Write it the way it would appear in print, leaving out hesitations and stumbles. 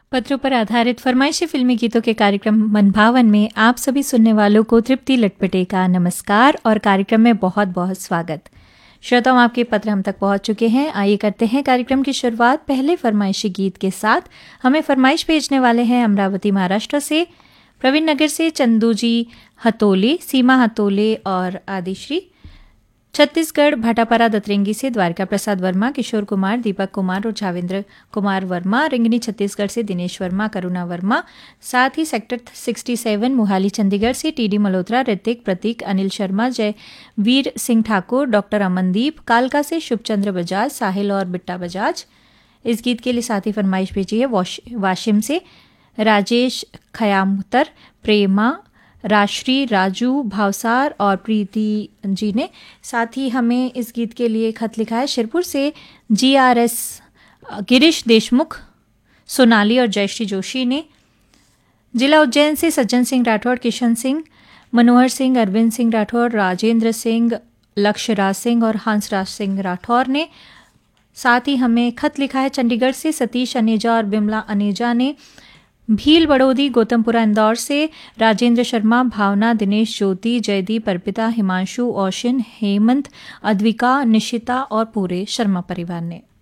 पत्रों पर आधारित फरमाइशी फिल्मी गीतों के कार्यक्रम मनभावन में आप सभी सुनने वालों को तृप्ति लटपटे का नमस्कार और कार्यक्रम में बहुत बहुत स्वागत। श्रोताओं, आपके पत्र हम तक पहुंच चुके हैं। आइए करते हैं कार्यक्रम की शुरुआत पहले फरमाइशी गीत के साथ। हमें फरमाइश भेजने वाले हैं अमरावती महाराष्ट्र से प्रवीण नगर से चंदू जी हतोले, सीमा हतोले और आदिश्री। छत्तीसगढ़ भाटापारा दतरेंगी से द्वारिका प्रसाद वर्मा, किशोर कुमार, दीपक कुमार और झावेंद्र कुमार वर्मा। रिंगनी छत्तीसगढ़ से दिनेश वर्मा, करुणा वर्मा। साथ ही सेक्टर 67 मोहाली चंडीगढ़ से टीडी मल्होत्रा, ऋतिक, प्रतीक, अनिल शर्मा, जयवीर सिंह ठाकुर, डॉक्टर अमनदीप। कालका से शुभचंद्र बजाज, साहिल और बिट्टा बजाज। इस गीत के लिए साथ ही फरमाइश भेजी है वाशिम से राजेश खयामुतर, प्रेमा, राश्री, राजू, भावसार और प्रीति जी ने। साथ ही हमें इस गीत के लिए खत लिखा है शिरपुर से GRS गिरीश देशमुख, सोनाली और जयश्री जोशी ने। जिला उज्जैन से सज्जन सिंह राठौड़, किशन सिंह, मनोहर सिंह, अरविंद सिंह राठौड़, राजेंद्र सिंह, लक्ष्यराज सिंह और हंसराज सिंह राठौर ने। साथ ही हमें खत लिखा है चंडीगढ़ से सतीश अनेजा और बिमला अनेजा ने। भील बड़ोदी गौतमपुरा इंदौर से राजेंद्र शर्मा, भावना, दिनेश, ज्योति, जयदीप, अर्पिता, हिमांशु, औशिन, हेमंत, अद्विका, निशिता और पूरे शर्मा परिवार ने।